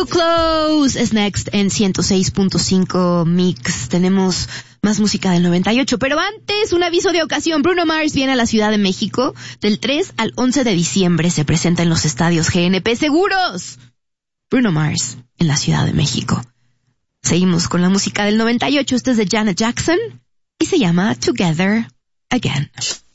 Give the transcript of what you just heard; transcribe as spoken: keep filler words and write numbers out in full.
Too Close es next en ciento seis punto cinco Mix. Tenemos más música del noventa y ocho, pero antes un aviso de ocasión. Bruno Mars viene a la Ciudad de México del tres al once de diciembre. Se presenta en los estadios G N P Seguros. Bruno Mars en la Ciudad de México. Seguimos con la música del noventa y ocho. Este es de Janet Jackson y se llama Together Again.